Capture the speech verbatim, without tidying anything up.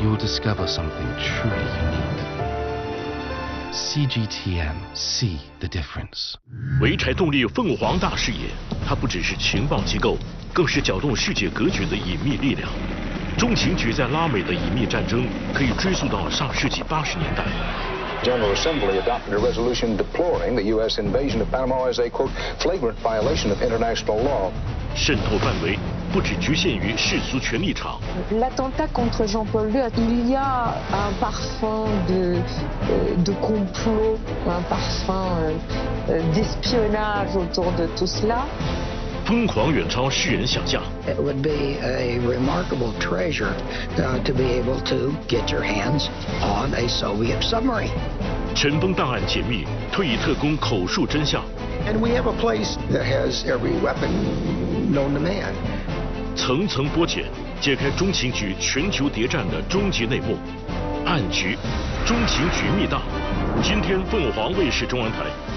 you'll discover something truly unique. C G T M, see the difference. 潍柴动力凤凰大视野，它不只是情报机构，更是搅动世界格局的隐秘力量。中情局在拉美的隐秘战争可以追溯到上世纪八十年代。 General Assembly adopted a resolution deploring the U S invasion of Panama as a, quote, flagrant violation of international law. 渗透范围不只局限于世俗权力场。 L'attentat contre Jean-Paul Leu, il y a un parfum de, de complot, un parfum d'espionnage autour de tout cela. 疯狂远超世人想象。 It would be a remarkable treasure uh, to be able to get your hands on a Soviet submarine. 尘封档案解密，退役特工口述真相。 And we have a place that has every weapon known to man. 层层剥茧，揭开中情局全球谍战的终极内幕。暗局，中情局密档。今天凤凰卫视中文台